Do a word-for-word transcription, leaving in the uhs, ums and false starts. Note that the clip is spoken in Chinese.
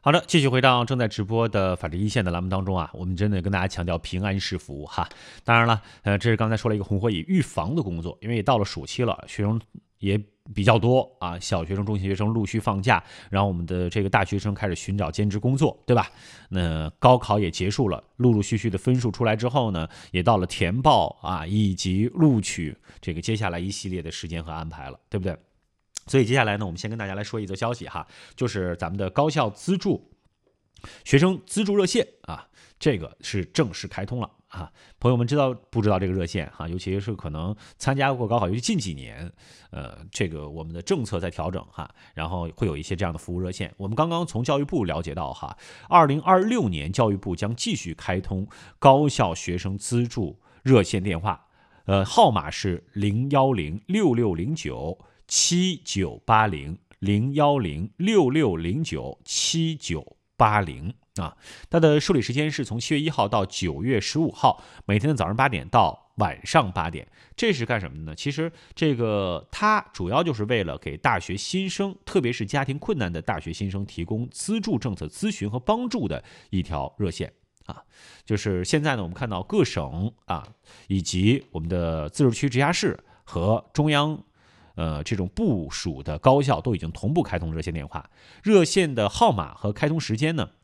好的，继续回到正在直播的法治一线的栏目当中啊，我们真的跟大家强调平安是福哈。当然了，呃，这是刚才说了一个红火蚁预防的工作，因为也到了暑期了，学生也比较多啊，小学生、中学学生陆续放假，然后我们的这个大学生开始寻找兼职工作，对吧？那高考也结束了，陆陆续续的分数出来之后呢，也到了填报啊以及录取这个接下来一系列的时间和安排了，对不对？所以接下来呢，我们先跟大家来说一则消息哈，就是咱们的高校资助学生资助热线啊，这个是正式开通了啊。朋友们知道不知道这个热线哈？尤其是可能参加过高考，尤其近几年，呃，这个我们的政策在调整哈，然后会有一些这样的服务热线。我们刚刚从教育部了解到哈，二零二六年教育部将继续开通高校学生资助热线电话，呃，号码是零幺零六六零九。七九八零零幺零六六零九七九八零啊，它的受理时间是从七月一号到九月十五号，每天的早上八点到晚上八点。这是干什么的呢？其实这个它主要就是为了给大学新生，特别是家庭困难的大学新生提供资助政策咨询和帮助的一条热线。啊，就是现在呢，我们看到各省啊，以及我们的自治区直辖市和中央。呃，这种部署的高校都已经同步开通热线电话，热线的号码和开通时间呢，